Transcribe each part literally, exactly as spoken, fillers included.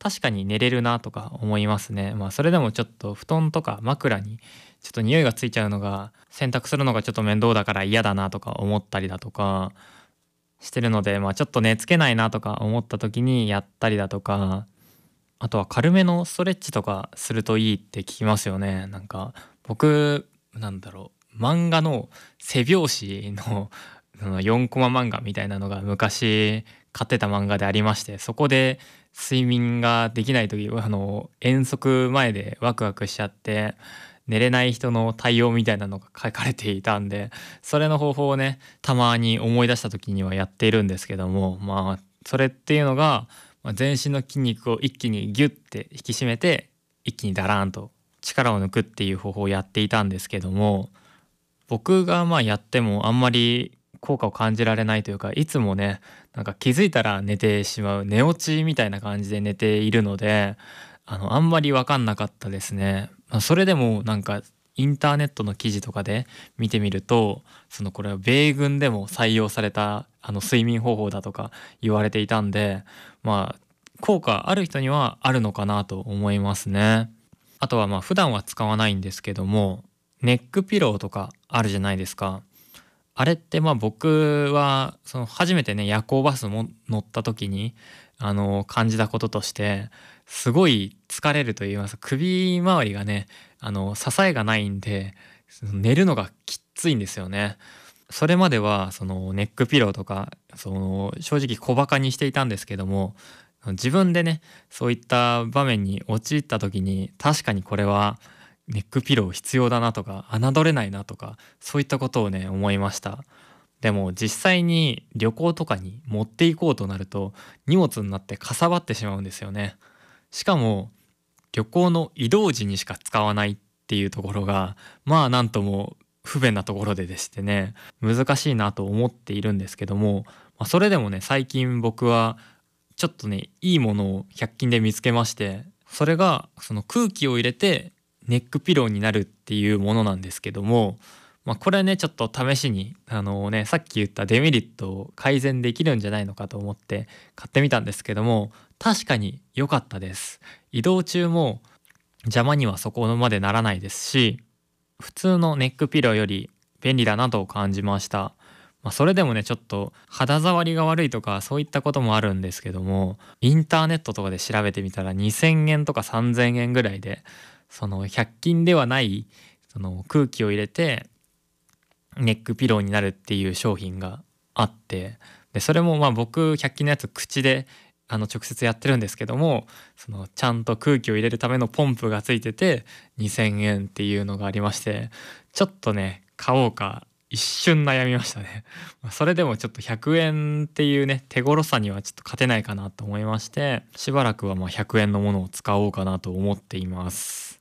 確かに寝れるなとか思いますね。まあそれでもちょっと布団とか枕にちょっと匂いがついちゃうのが洗濯するのがちょっと面倒だから嫌だなとか思ったりだとかしてるので、まあちょっと寝つけないなとか思った時にやったりだとか、あとは軽めのストレッチとかするといいって聞きますよね。なんか僕なんだろう、漫画の背表紙のそのよんコマ漫画みたいなのが昔買ってた漫画でありまして、そこで睡眠ができない時、あの遠足前でワクワクしちゃって寝れない人の対応みたいなのが書かれていたんで、それの方法をねたまに思い出した時にはやっているんですけども、まあそれっていうのがまあ全身の筋肉を一気にギュッて引き締めて一気にダラーンと力を抜くっていう方法をやっていたんですけども、僕がまあやってもあんまり効果を感じられないというか、いつもねなんか気づいたら寝てしまう寝落ちみたいな感じで寝ているので、あのあんまり分かんなかったですね。まあ、それでもなんかインターネットの記事とかで見てみると、そのこれは米軍でも採用されたあの睡眠方法だとか言われていたんで、まあ効果ある人にはあるのかなと思いますね。あとはまあ普段は使わないんですけども、ネックピローとかあるじゃないですか。あれってまあ僕はその初めてね夜行バスも乗った時にあの感じたこととして、すごい疲れると言いますか、首周りがねあの支えがないんでその寝るのがきっついんですよね。それまではそのネックピローとかその正直小バカにしていたんですけども、自分でねそういった場面に陥った時に確かにこれはネックピロー必要だなとか侮れないなとかそういったことをね思いました。でも実際に旅行とかに持っていこうとなると荷物になってかさばってしまうんですよね。しかも旅行の移動時にしか使わないっていうところがまあなんとも不便なところででしてね、難しいなと思っているんですけども、まあ、それでもね最近僕はちょっとねいいものをひゃく均で見つけまして、それがその空気を入れてネックピローになるっていうものなんですけども、まあ、これねちょっと試しにあのねさっき言ったデメリットを改善できるんじゃないのかと思って買ってみたんですけども、確かに良かったです。移動中も邪魔にはそこまでならないですし、普通のネックピローより便利だなと感じました。まあ、それでもねちょっと肌触りが悪いとかそういったこともあるんですけども、インターネットとかで調べてみたらにせんえんとかさんぜんえんぐらいで、そのひゃく均ではないその空気を入れてネックピローになるっていう商品があって、でそれもまあ僕ひゃく均のやつ口であの直接やってるんですけども、そのちゃんと空気を入れるためのポンプがついててにせんえんっていうのがありまして、ちょっとね買おうか一瞬悩みましたね。それでもちょっとひゃくえんっていうね手頃さにはちょっと勝てないかなと思いまして、しばらくはまあひゃくえんのものを使おうかなと思っています。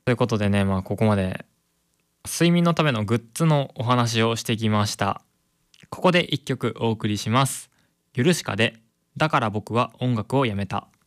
ということでね、まあここまで睡眠のためのグッズのお話をしてきました。ここで一曲お送りします。ヨルシカでだから僕は音楽をやめた。